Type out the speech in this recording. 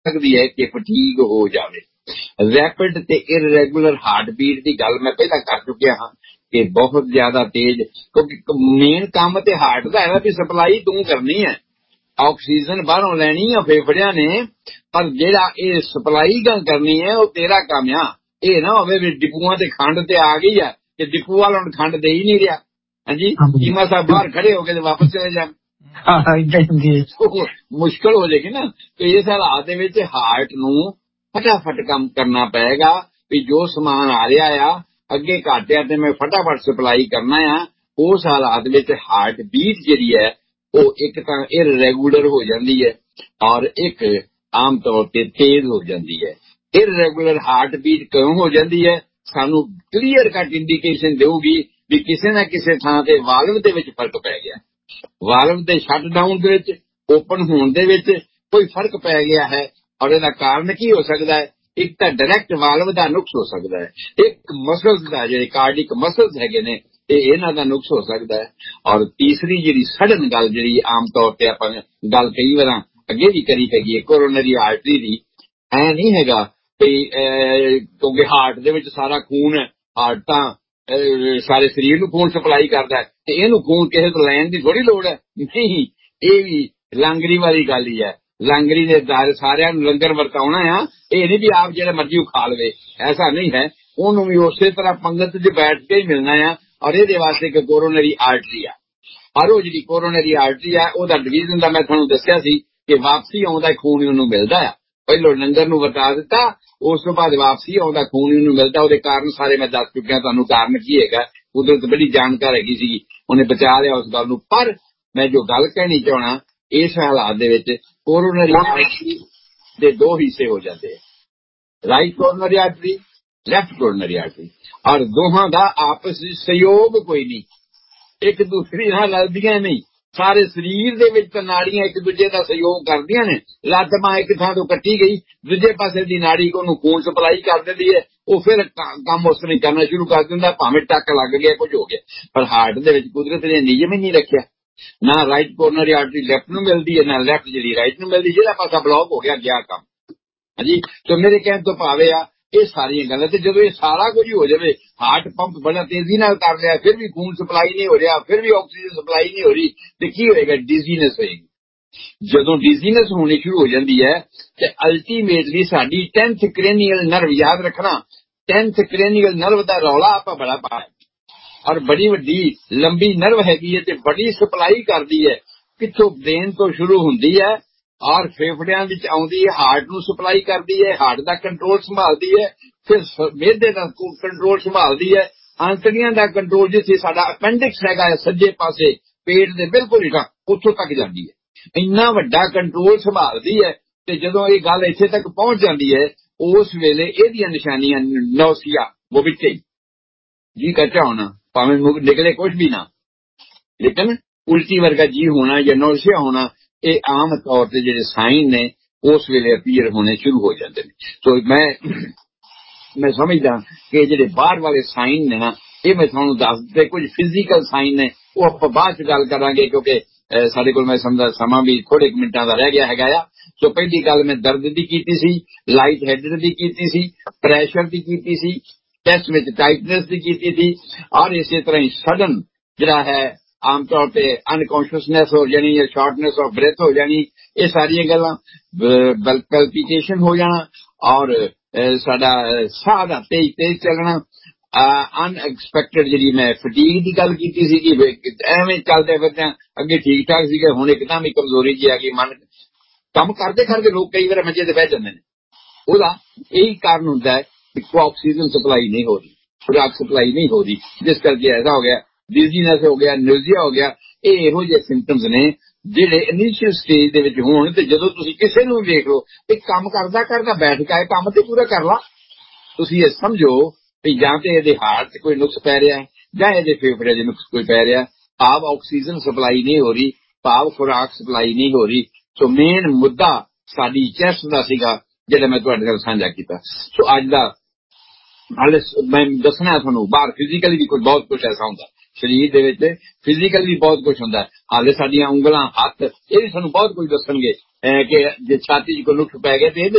ਸਕਦੀ ਹੈ ਕਿ ਫਟੀਗ ਹੋ ਜਾਵੇ। ਰੈਪਿਡ ਤੇ ਇਰਰੈਗੂਲਰ ਹਾਰਟ ਬੀਟ ਦੀ ਗੱਲ ਮੈਂ ਪਹਿਲਾਂ ਕਰ ਚੁੱਕਿਆ ਹਾਂ ਕਿ ਬਹੁਤ ਜ਼ਿਆਦਾ ਤੇਜ਼, ਕਿਉਂਕਿ ਮੇਨ ਕੰਮ ਤੇ ਹਾਰਟ ਦਾ ਹੈ ਵੀ ਸਪਲਾਈ ਤੂੰ ਕਰਨੀ ਹੈ, ਆਕਸੀਜਨ ਬਾਹਰੋਂ ਲੈਣੀ ਆ ਫੇਫੜਿਆਂ ਨੇ, ਪਰ ਜਿਹੜਾ ਇਹ ਸਪਲਾਈ ਕਰਨੀ ਹੈ ਉਹ ਤੇਰਾ ਕੰਮ ਆ। ਇਹ ਨਾ ਹੋਵੇ ਵੀ ਡਿਪੂਆਂ ਤੇ ਖੰਡ ਤੇ ਆ ਗਈ ਹੈ ਤੇ ਡਿਪੂ ਵਾਲਾ ਹੁਣ ਖੰਡ ਦੇ ਹੀ ਨਹੀਂ ਰਿਹਾ। ਹਾਂਜੀ, ਚੀਮਾ ਸਾਹਿਬ ਬਾਹਰ ਖੜੇ ਹੋ ਕੇ ਤੇ ਵਾਪਸ ਚਲੇ ਜਾਣ, ਮੁਸ਼ਕਿਲ ਹੋ ਜਾਏਗੀ ਨਾ। ਤੇ ਇਸ ਹਾਲਾਤ ਦੇ ਵਿੱਚ ਹਾਰਟ ਨੂੰ ਫਟਾਫਟ ਕੰਮ ਕਰਨਾ ਪਏਗਾ ਵੀ ਜੋ ਸਮਾਨ ਆ ਰਿਹਾ ਆ ਅੱਗੇ ਘੱਟ ਆ ਤੇ ਮੈਂ ਫਟਾਫਟ ਸਪਲਾਈ ਕਰਨਾ ਆ। ਉਸ ਹਾਲਾਤ ਵਿੱਚ ਹਾਰਟ ਬੀਟ ਜਿਹੜੀ ਹੈ ਉਹ ਇੱਕ ਤਾਂ ਇਰਰੈਗੂਲਰ ਹੋ ਜਾਂਦੀ ਹੈ ਔਰ ਇੱਕ ਆਮ ਤੌਰ ਤੇ ਤੇਜ਼ ਹੋ ਜਾਂਦੀ ਹੈ। ਇਰਰੈਗੂਲਰ ਹਾਰਟ ਬੀਟ ਕਿਉਂ ਹੋ ਜਾਂਦੀ ਹੈ? ਸਾਨੂੰ ਕਲੀਅਰ ਕੱਟ ਇੰਡੀਕੇਸ਼ਨ ਦੇਊਗੀ ਵੀ ਕਿਸੇ ਨਾ ਕਿਸੇ ਥਾਂ ਤੇ ਵਾਲਵ ਦੇ ਵਿੱਚ ਫਰਕ ਪੈ ਗਿਆ, ਵਾਲਵ ਦੇ ਸ਼ਟ ਡਾਊਨ ਦੇ ਵਿੱਚ, ਓਪਨ ਹੋਣ ਦੇ ਵਿੱਚ ਕੋਈ ਫਰਕ ਪੈ ਗਿਆ ਹੈ। ਔਰ ਇਹਦਾ ਕਾਰਨ ਕੀ ਹੋ ਸਕਦਾ ਹੈ? ਇੱਕ ਤਾਂ ਡਾਇਰੈਕਟ ਵਾਲਵ ਦਾ ਨੁਕਸ ਹੋ ਸਕਦਾ ਹੈ, ਇੱਕ ਮਸਲਸ ਦਾ, ਜਿਹੜੇ ਕਾਰਡਿਕ ਮਸਲਸ ਹੈਗੇ ਨੇ ਇਹਨਾਂ ਦਾ ਨੁਕਸ ਹੋ ਸਕਦਾ ਹੈ। ਔਰ ਤੀਸਰੀ ਜਿਹੜੀ ਸਡਨ ਗੱਲ, ਜਿਹੜੀ ਆਮ ਤੌਰ ਤੇ ਆਪਾਂ ਗੱਲ ਕਈ ਵਾਰ ਅੱਗੇ ਵੀ ਕਰੀ ਹੈਗੀ ਹੈ ਕੋਰੋਨਰੀ ਆਰਟਰੀ ਦੀ, ਐ ਨਹੀਂ ਹੈਗਾ ਵੀ ਕਿਉਂਕਿ ਹਾਰਟ ਦੇ ਵਿੱਚ ਸਾਰਾ ਖੂਨ ਹੈ, ਹਾਰਟ ਤਾਂ ਸਾਰੇ ਸਰੀਰ ਨੂੰ ਖੂਨ ਸਪਲਾਈ ਕਰਦਾ ਹੈ ਤੇ ਇਹਨੂੰ ਖੂਨ ਕਿਸੇ ਤੋਂ ਲੈਣ ਦੀ ਥੋੜੀ ਲੋੜ ਹੈ। ਨਹੀਂ, ਇਹ ਵੀ ਲਾਂਗਰੀ ਵਾਲੀ ਗੱਲ ਹੀ ਹੈ। ਲਾਂਗਰੀ ਦੇ ਦਾਰ ਸਾਰਿਆਂ ਨੂੰ ਲੰਗਰ ਵਰਤਾਉਣਾ ਆ, ਇਹ ਨਹੀਂ ਵੀ ਆਪ ਜਿਹੜਾ ਮਰਜ਼ੀ ਖਾ ਲਵੇ, ਐਸਾ ਨਹੀਂ ਹੈ। ਉਹਨੂੰ ਵੀ ਉਸੇ ਤਰ੍ਹਾਂ ਪੰਗਤ 'ਚ ਬੈਠ ਕੇ ਹੀ ਮਿਲਣਾ ਆ। ਔਰ ਇਹਦੇ ਵਾਸਤੇ ਇੱਕ ਕੋਰੋਨਰੀ ਆਰਟਰੀ ਆ, ਔਰ ਉਹ ਜਿਹੜੀ ਕੋਰੋਨਰੀ ਆਰਟਰੀ ਆ ਉਹਦਾ ਡਿਵੀਜ਼ਨ ਦਾ ਮੈਂ ਤੁਹਾਨੂੰ ਦੱਸਿਆ ਸੀ ਕਿ ਵਾਪਸੀ ਆਉਂਦਾ ਖੂਨ ਉਹਨੂੰ ਮਿਲਦਾ ਆ। ਪਹਿਲੋਂ ਲੰਗਰ ਨੂੰ ਵਰਤਾ ਦਿੱਤਾ, ਉਸ ਤੋਂ ਬਾਅਦ ਵਾਪਸੀ ਆਉਂਦਾ ਖੂਨ ਉਹਨੂੰ ਮਿਲਦਾ। ਉਹਦੇ ਕਾਰਨ ਸਾਰੇ ਮੈਂ ਦੱਸ ਚੁੱਕਿਆ ਤੁਹਾਨੂੰ ਕਾਰਨ ਕੀ ਹੈਗਾ। ਕੁਦਰਤ ਬੜੀ ਜਾਣਕਾਰ ਹੈਗੀ ਸੀ, ਉਹਨੇ ਬਚਾ ਲਿਆ ਉਸ ਗੱਲ ਨੂੰ। ਪਰ ਮੈਂ ਜੋ ਗੱਲ ਕਹਿਣੀ ਚਾਹਣਾ, ਇਸ ਹਾਲਾਤ ਦੇ ਵਿੱਚ ਕੋਰੋਨਰੀ ਆਰਟਰੀ ਦੇ ਦੋ ਹਿੱਸੇ ਹੋ ਜਾਂਦੇ ਆ, right coronary artery, left coronary artery, ਔਰ ਦੋਹਾਂ ਦਾ ਆਪਸ ਵਿੱਚ ਸਹਿਯੋਗ ਕੋਈ ਨਹੀਂ, ਇੱਕ ਦੂਸਰੀ ਨਾਲ ਲੜਦੀਆਂ ਨਹੀਂ। ਸਾਰੇ ਸਰੀਰ ਦੇ ਵਿੱਚ ਤਾਂ ਨਾੜੀਆਂ ਇੱਕ ਦੂਜੇ ਦਾ ਸਹਿਯੋਗ ਕਰਦੀਆਂ ਨੇ। ਲੱਤ ਬਾਂਹ ਇੱਕ ਥਾਂ ਤੋਂ ਕੱਟੀ ਗਈ, ਦੂਜੇ ਪਾਸੇ ਦੀ ਨਾੜੀ ਉਹਨੂੰ ਖੂਨ ਸਪਲਾਈ ਕਰ ਦਿੰਦੀ ਹੈ, ਉਹ ਫਿਰ ਕੰਮ ਉਸ ਤਰ੍ਹਾਂ ਕਰਨਾ ਸ਼ੁਰੂ ਕਰ ਦਿੰਦਾ, ਭਾਵੇਂ ਟੱਕ ਲੱਗ ਗਿਆ, ਕੁਝ ਹੋ ਗਿਆ। ਪਰ ਹਾਰਟ ਦੇ ਵਿੱਚ ਕੁਦਰਤ ਨੇ ਨਿਯਮ ਹੀ ਨਹੀਂ ਰੱਖਿਆ, ਨਾ ਰਾਈਟ ਕੋਰਨਰੀ ਆਰਟਰੀ ਲੈਫਟ ਨੂੰ ਮਿਲਦੀ ਹੈ, ਨਾ ਲੈਫਟ ਜਿਹੜੀ ਰਾਈਟ ਨੂੰ ਮਿਲਦੀ। ਜਿਹੜਾ ਪਾਸਾ ਬਲੌਕ ਹੋ ਗਿਆ, ਗਿਆ ਕੰਮ। ਹਾਂਜੀ, ਤੇ ਮੇਰੇ ਕਹਿਣ ਤੋਂ ਭਾਵੇਂ ਆ ਇਹ ਸਾਰੀਆਂ ਗੱਲਾਂ। ਤੇ ਜਦੋਂ ਇਹ ਸਾਰਾ ਕੁਝ ਹੋ ਜਾਵੇ, ਹਾਰਟ ਪੰਪ ਬੜਾ ਤੇਜ਼ੀ ਨਾਲ ਕਰ ਲਿਆ, ਫਿਰ ਵੀ ਖੂਨ ਸਪਲਾਈ ਨਹੀਂ ਹੋ ਰਿਹਾ, ਫਿਰ ਵੀ ਆਕਸੀਜਨ ਸਪਲਾਈ ਨਹੀਂ ਹੋ ਰਹੀ, ਤੇ ਕੀ ਹੋਏਗਾ? ਡਿਜ਼ੀਨੈਸ ਹੋਏਗੀ। ਜਦੋਂ ਡਿਜ਼ੀਨੈਸ ਹੋਣੀ ਸ਼ੁਰੂ ਹੋ ਜਾਂਦੀ ਹੈ ਤੇ ਅਲਟੀਮੇਟਲੀ ਸਾਡੀ 10th ਕ੍ਰੇਨੀਅਲ ਨਰਵ, ਯਾਦ ਰੱਖਣਾ 10th ਕ੍ਰੇਨੀਅਲ ਨਰਵ ਦਾ ਰੌਲਾ ਆਪਾਂ ਬੜਾ ਪਾਇਆ, ਔਰ ਬੜੀ ਵੱਡੀ ਲੰਬੀ ਨਰਵ ਹੈਗੀ ਹੈ ਤੇ ਬੜੀ ਸਪਲਾਈ ਕਰਦੀ ਹੈ। ਪਿੱਛੋਂ ਬ੍ਰੇਨ ਤੋਂ ਸ਼ੁਰੂ ਹੁੰਦੀ ਹੈ ਔਰ ਫੇਫੜਿਆਂ ਵਿੱਚ ਆਉਂਦੀ ਹੈ, ਹਾਰਟ ਨੂੰ ਸਪਲਾਈ ਕਰਦੀ ਹੈ, ਹਾਰਟ ਦਾ ਕੰਟਰੋਲ ਸੰਭਾਲਦੀ ਹੈ, ਫਿਰ ਮਿਹਦੇ ਦਾ ਕੰਟਰੋਲ ਸੰਭਾਲਦੀ ਹੈ, ਆਂਤੜੀਆਂ ਦਾ ਕੰਟਰੋਲ, ਜਿੱਥੇ ਸਾਡਾ ਅਪੈਂਡਿਕਸ ਹੈਗਾ ਸੱਜੇ ਪਾਸੇ ਪੇਟ ਦੇ ਬਿਲਕੁਲ ਹੀਠਾਂ, ਉੱਥੋਂ ਤੱਕ ਜਾਂਦੀ ਹੈ। ਇੰਨਾ ਵੱਡਾ ਕੰਟਰੋਲ ਸੰਭਾਲਦੀ ਹੈ। ਤੇ ਜਦੋਂ ਇਹ ਗੱਲ ਇੱਥੇ ਤੱਕ ਪਹੁੰਚ ਜਾਂਦੀ ਹੈ, ਉਸ ਵੇਲੇ ਇਹਦੀਆਂ ਨਿਸ਼ਾਨੀਆਂ ਨੌਸੀਆ, ਉਹ ਵਿੱਚ ਹੀ ਜੀ ਕੱਚਾ ਹੋਣਾ, ਭਾਵੇਂ ਨਿਕਲੇ ਕੁਝ ਵੀ ਨਾ, ਲੇਕਿਨ ਉਲਟੀ ਵਰਗਾ ਜੀ ਹੋਣਾ ਜਾਂ ਨੌਸੀਆ ਹੋਣਾ, ਇਹ ਆਮ ਤੌਰ ਤੇ ਜਿਹੜੇ ਸਾਈਨ ਨੇ ਉਸ ਵੇਲੇ ਅਪੀਅਰ ਹੋਣੇ ਸ਼ੁਰੂ ਹੋ ਜਾਂਦੇ ਨੇ। ਸੋ ਮੈਂ ਸਮਝਦਾ ਕਿ ਜਿਹੜੇ ਬਾਹਰ ਵਾਲੇ ਸਾਈਨ ਨੇ ਨਾ, ਇਹ ਮੈਂ ਤੁਹਾਨੂੰ ਦੱਸ ਦਿੱਤੇ। ਕੁਝ ਫਿਜ਼ੀਕਲ ਸਾਈਨ ਨੇ, ਉਹ ਆਪਾਂ ਬਾਅਦ ਚ ਗੱਲ ਕਰਾਂਗੇ, ਕਿਉਂਕਿ ਸਾਡੇ ਕੋਲ ਮੈਂ ਸਮਝਦਾ ਸਮਾਂ ਵੀ ਥੋੜੇ ਮਿੰਟਾਂ ਦਾ ਰਹਿ ਗਿਆ ਹੈਗਾ ਆ। ਸੋ ਪਹਿਲੀ ਗੱਲ ਮੈਂ ਦਰਦ ਦੀ ਕੀਤੀ ਸੀ, ਲਾਈਟ ਹੈਡਡ ਦੀ ਕੀਤੀ ਸੀ, ਪ੍ਰੈਸ਼ਰ ਦੀ ਕੀਤੀ ਸੀ, ਚੈਸਟ ਵਿੱਚ ਟਾਈਟਨੈਸ ਦੀ ਕੀਤੀ ਸੀ, ਔਰ ਇਸੇ ਤਰ੍ਹਾਂ ਹੀ ਸਡਨ ਜਿਹੜਾ ਹੈ ਆਮ ਤੌਰ ਤੇ ਅਨਕੌਂਸ਼ੀਅਸਨੈਸ ਹੋ ਜਾਣੀ ਜਾਂ ਸ਼ਾਰਟਨੈਸ ਆਫ ਬ੍ਰੈਥ ਹੋ ਜਾਣੀ, ਇਹ ਸਾਰੀਆਂ ਗੱਲਾਂ, ਪੈਲਪੀਟੇਸ਼ਨ ਹੋ ਜਾਣਾ, ਔਰ ਸਾਡਾ ਸਾਹ ਦਾ ਤੇਜ਼ ਚੱਲਣਾ, ਅਨਐਕਸਪੈਕਟਡ ਜਿਹੜੀ ਮੈਂ ਫਟੀਗ ਦੀ ਗੱਲ ਕੀਤੀ ਸੀ ਕਿ ਐਵੇਂ ਚੱਲਦੇ ਫਿਰਦੇ ਅੱਗੇ ਠੀਕ ਠਾਕ ਸੀਗੇ, ਹੁਣ ਇੱਕਦਮ ਹੀ ਕਮਜ਼ੋਰੀ ਜੀ ਆ ਗਈ। ਮਨ ਕੰਮ ਕਰਦੇ ਕਰਦੇ ਲੋਕ ਕਈ ਵਾਰ ਮੰਜੇ ਤੇ ਬਹਿ ਜਾਂਦੇ ਨੇ। ਉਹਦਾ ਇਹੀ ਕਾਰਨ ਹੁੰਦਾ ਹੈ ਕਿ ਆਕਸੀਜਨ ਸਪਲਾਈ ਨਹੀਂ ਹੋ ਰਹੀ, ਖੁਰਾਕ ਸਪਲਾਈ ਨਹੀਂ ਹੋ ਰਹੀ, ਜਿਸ ਕਰਕੇ ਐਸਾ ਹੋ ਗਿਆ, ਡਿਜ਼ੀਨੈਸ ਹੋ ਗਿਆ, ਨਿਊਜ਼ੀਆ ਹੋ ਗਿਆ। ਇਹ ਇਹੋ ਜਿਹੇ ਸਿੰਪਟਮਸ ਨੇ ਜਿਹੜੇ ਇਨੀਸ਼ੀਅਲ ਸਟੇਜ ਦੇ ਵਿੱਚ ਹੋਣ, ਤੇ ਜਦੋਂ ਤੁਸੀਂ ਕਿਸੇ ਨੂੰ ਵੇਖ ਲਓ ਇਹ ਕੰਮ ਕਰਦਾ ਕਰਦਾ ਬੈਠ ਕੇ ਕੰਮ ਤੇ ਪੂਰਾ ਕਰ ਲਾ, ਤੁਸੀਂ ਇਹ ਸਮਝੋ ਵੀ ਜਾਂ ਤੇ ਇਹਦੇ ਹਾਰਟ 'ਚ ਕੋਈ ਨੁਕਸ ਪੈ ਰਿਹਾ ਜਾਂ ਇਹਦੇ ਫੇਫੜੇ 'ਚ ਨੁਕਸ ਕੋਈ ਪੈ ਰਿਹਾ। ਭਾਵ ਆਕਸੀਜਨ ਸਪਲਾਈ ਨਹੀਂ ਹੋ ਰਹੀ, ਭਾਵ ਖੁਰਾਕ ਸਪਲਾਈ ਨਹੀਂ ਹੋ ਰਹੀ। ਸੋ ਮੇਨ ਮੁੱਦਾ ਸਾਡੀ ਚੈਸਟ ਦਾ ਸੀਗਾ, ਜਿਹੜਾ ਮੈਂ ਤੁਹਾਡੇ ਨਾਲ ਸਾਂਝਾ ਕੀਤਾ। ਸੋ ਅੱਜ ਦਾ ਹਾਲੇ ਮੈਂ ਦੱਸਣਾ ਤੁਹਾਨੂੰ, ਬਾਹਰ ਫਿਜ਼ੀਕਲੀ ਵੀ ਕੁਝ ਬਹੁਤ ਕੁਝ ਐਸਾ ਹੁੰਦਾ, ਸਰੀਰ ਦੇ ਵਿੱਚ ਫਿਜ਼ੀਕਲ ਵੀ ਬਹੁਤ ਕੁਝ ਹੁੰਦਾ। ਹਾਲੇ ਸਾਡੀਆਂ ਉਂਗਲਾਂ, ਹੱਥ, ਇਹ ਵੀ ਸਾਨੂੰ ਬਹੁਤ ਕੁਝ ਦੱਸਣਗੇ ਕਿ ਜੇ ਛਾਤੀ 'ਚ ਕੋਈ ਨੁਕਸ ਪੈ ਗਿਆ ਤੇ ਇਹਦੇ